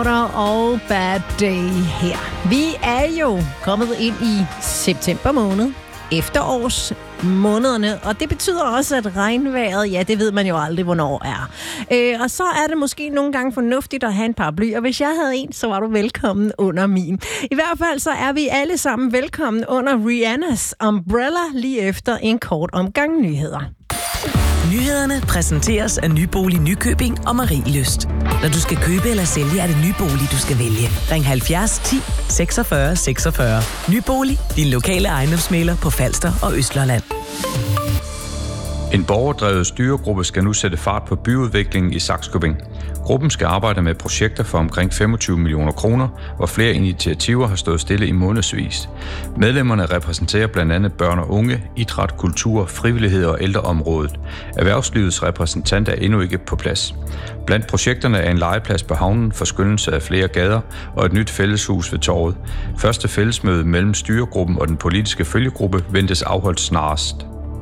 og Bad Day her. Vi er jo kommet ind i september måned, efterårsmånederne, og det betyder også, at regnvejret, ja, det ved man jo aldrig, hvornår er. Og så er det måske nogle gange fornuftigt at have en paraply, og hvis jeg havde en, så var du velkommen under min. I hvert fald så er vi alle sammen velkommen under Rihannas Umbrella lige efter en kort omgang nyheder. Nyhederne præsenteres af Nybolig Nykøbing og Marie Lyst. Når du skal købe eller sælge, er det Nybolig, du skal vælge. Ring 70 10 46 46. Nybolig, din lokale ejendomsmægler på Falster og Østlolland. En borgerdrevet styregruppe skal nu sætte fart på byudviklingen i Sakskøbing. Gruppen skal arbejde med projekter for omkring 25 millioner kroner, hvor flere initiativer har stået stille i månedsvis. Medlemmerne repræsenterer blandt andet børn og unge, idræt, kultur, frivillighed og ældreområdet. Erhvervslivets repræsentant er endnu ikke på plads. Blandt projekterne er en legeplads på havnen, forskønnelse af flere gader og et nyt fælleshus ved torvet. Første fællesmøde mellem styregruppen og den politiske følgegruppe ventes afholdt snarest.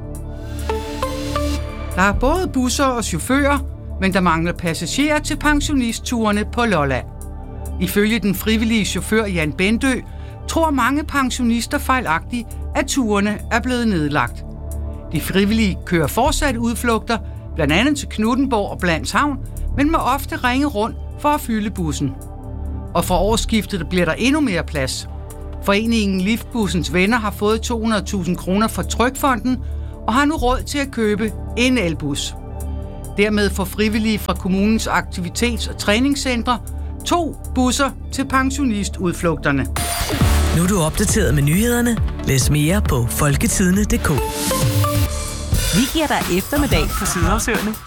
Der er både busser og chauffører, men der mangler passagerer til pensionistturene på Lolland. Ifølge den frivillige chauffør Jan Bendø, tror mange pensionister fejlagtigt, at turene er blevet nedlagt. De frivillige kører fortsat udflugter, blandt andet til Knuthenborg og Blandshavn, men må ofte ringe rundt for at fylde bussen. Og fra årsskiftet bliver der endnu mere plads. Foreningen Liftbussens Venner har fået 200.000 kroner fra Trygfonden, og har nu råd til at købe en elbus. Dermed får frivillige fra kommunens aktivitets- og træningscentre 2 busser til pensionistudflugterne. Nu er du opdateret med nyhederne. Læs mere på folketidende.dk. Vi giver dig eftermiddag på Sydhavsøerne.